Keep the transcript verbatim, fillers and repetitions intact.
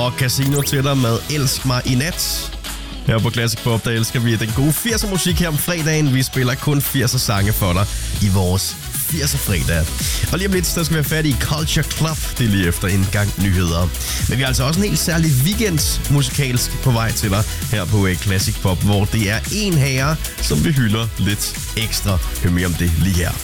og Casino til dig med Elsk mig i nat. Her på Classic Pop, der elsker vi den gode firser musik her om fredagen. Vi spiller kun firser sange for dig i vores firser fredag. Og lige om lidt, der skal vi have fat i Culture Club. Det er lige efter en gang nyheder. Men vi har altså også en helt særlig weekend musikalsk på vej til dig her på Classic Pop, hvor det er en herre, som vi hylder lidt ekstra. Hør mere om det lige her.